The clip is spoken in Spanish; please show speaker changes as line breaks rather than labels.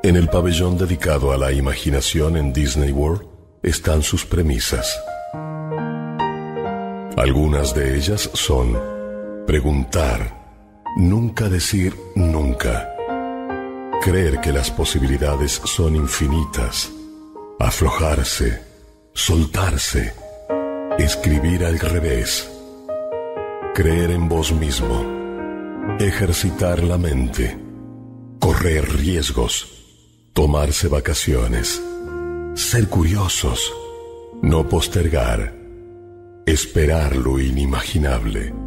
En el pabellón dedicado a la imaginación en Disney World están sus premisas. Algunas de ellas son preguntar, nunca decir nunca, creer que las posibilidades son infinitas, aflojarse, soltarse, escribir al revés, creer en vos mismo, ejercitar la mente, correr riesgos, tomarse vacaciones, ser curiosos, no postergar, esperar lo inimaginable.